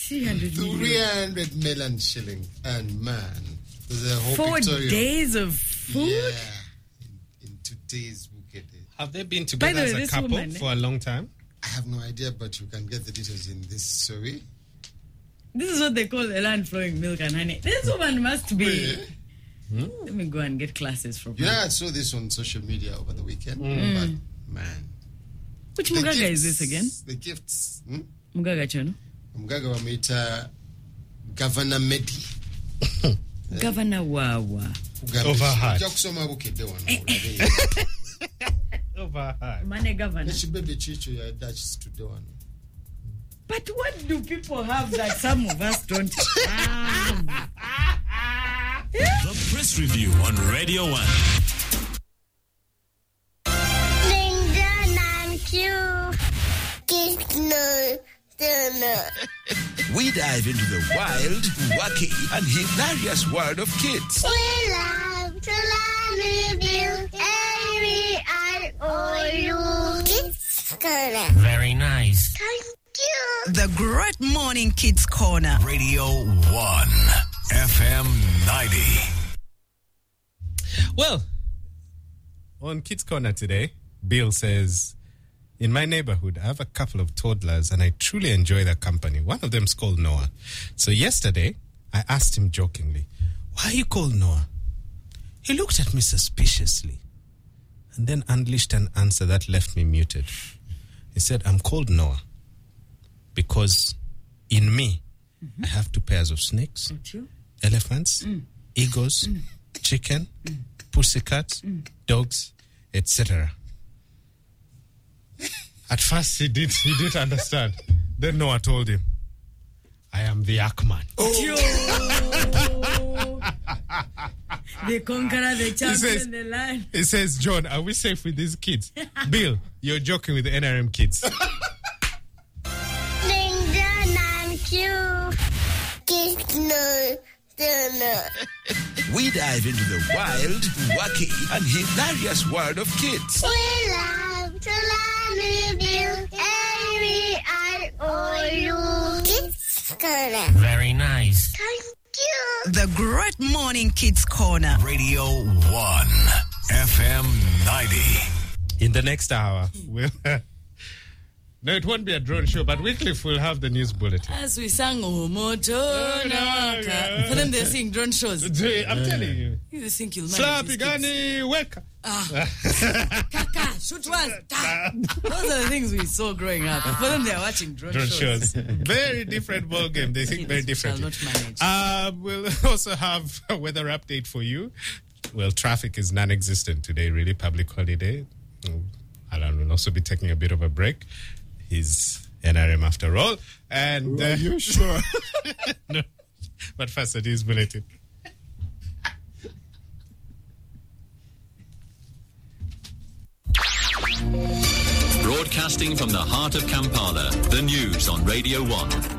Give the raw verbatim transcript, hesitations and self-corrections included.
three hundred million. three hundred million shilling. And man, there's a whole Four pictorial. days of food? Yeah. In, in today's Bukete. Have they been together way, as a couple woman, for a long time? I have no idea, but you can get the details in this story. This is what they call a land flowing milk and honey. This woman must be. Hmm? Let me go and get classes from her. Yeah, I saw this on social media over the weekend. Mm. But, man. Which Mugaga gifts, is this again? The gifts. Hmm? Mugaga chano? Mugaga wameita Governor Medi. Governor Wawa. Overheard. Overheard. Mane governor. But what do people have that some of us don't have? The Press Review on Radio One. We dive into the wild, wacky, and hilarious world of kids. We love to love you, every and all you. Kids Corner. Very nice. Thank you. The Great Morning Kids Corner. Radio One, F M ninety. Well, on Kids Corner today, Bill says, in my neighborhood, I have a couple of toddlers and I truly enjoy their company. One of them's called Noah. So yesterday, I asked him jokingly, why are you called Noah? He looked at me suspiciously and then unleashed an answer that left me muted. He said, I'm called Noah because in me, mm-hmm. I have two pairs of snakes, elephants, mm. eagles, mm. chicken, mm. pussycats, mm. dogs, et cetera. At first, he did he didn't understand. Then Noah told him, I am the Ackman. Oh. The conqueror, the champion, says, the lion. He says, John, are we safe with these kids? Bill, you're joking with the N R M kids. We dive into the wild, wacky, and hilarious world of kids. We love to love you, every and all you. Kids Corner. Very nice. Thank you. The Great Morning Kids Corner. Radio One, F M ninety. In the next hour, we'll... No, it won't be a drone show, but Wycliffe will have the news bulletin. As we sang, oh, moto, for them they're seeing drone shows. I'm telling you. You think you'll manage Slapigani, weka. Ah. Kaka, shoot once. Those are the things we saw growing up. For them, they're watching drone, drone shows. shows. Very different ball game. They think very differently. Shall not manage. Uh, we'll also have a weather update for you. Well, traffic is non-existent today, really, public holiday. Alan will also be taking a bit of a break. He's N R M after all. And, uh, are you sure? No. But first, the news bulletin. Broadcasting from the heart of Kampala, the news on Radio one.